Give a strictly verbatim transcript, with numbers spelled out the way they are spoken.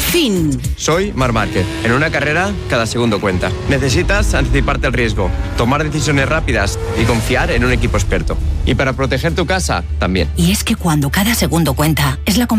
fin. Soy Marc Márquez. En una carrera, cada segundo cuenta. Necesitas anticiparte al riesgo, tomar decisiones rápidas y confiar en un equipo experto. Y para proteger tu casa, también. Y es que cuando cada segundo cuenta, es la